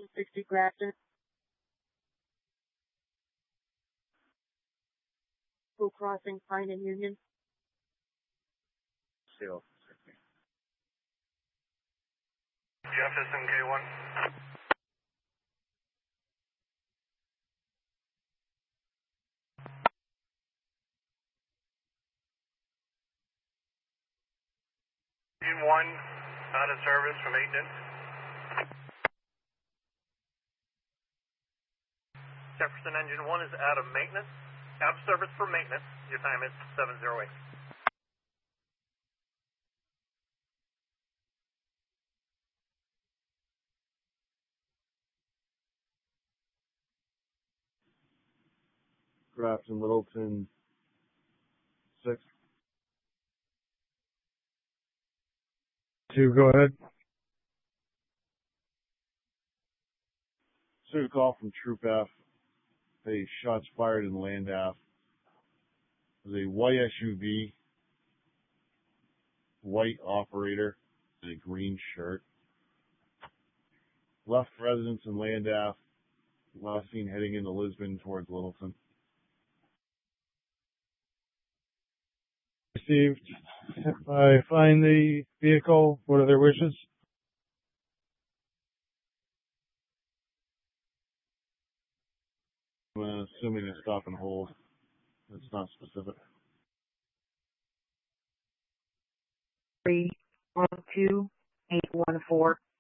60 Grafton. Full Crossing, Pine and Union. Jefferson K1. Engine 1, out of service for maintenance. Jefferson Engine 1 is out of maintenance. Out of service for maintenance. Your time is 7:08. Grafton, Littleton, 6. 2, go ahead. Received a call from Troop F. They shots fired in Land Ave. It was a white SUV, white operator, in a green shirt. Left residence in Land Ave. Last seen heading into Lisbon towards Littleton. Received. If I find the vehicle, what are their wishes? I'm assuming a stop and hold. It's not specific. 312-814.